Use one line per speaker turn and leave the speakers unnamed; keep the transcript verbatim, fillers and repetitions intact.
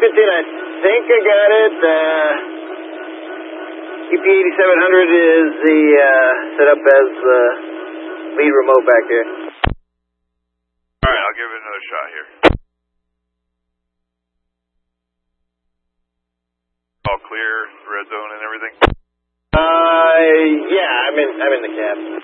fifteen, I think I got it. Uh, E P eighty-seven hundred is the uh, set up as the lead remote back here.
Alright, I'll give it another shot here. All clear, red zone and everything?
Uh, yeah, I'm in, I'm in the cab.